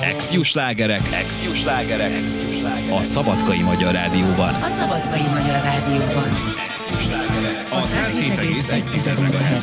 Ex-Jó slágerek. A Szabadkai Magyar Rádióban. A 107,1 MHz